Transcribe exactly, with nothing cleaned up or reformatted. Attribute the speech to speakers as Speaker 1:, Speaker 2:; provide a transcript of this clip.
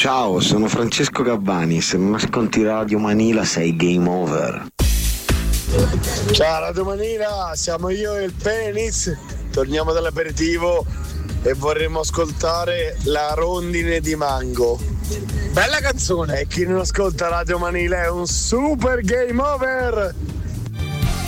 Speaker 1: Ciao, sono Francesco Gabbani, se non ascolti Radio Manila sei game over.
Speaker 2: Ciao Radio Manila, siamo io e il Penix, torniamo dall'aperitivo e vorremmo ascoltare La rondine di mango. Bella canzone! E chi non ascolta Radio Manila è un super game over!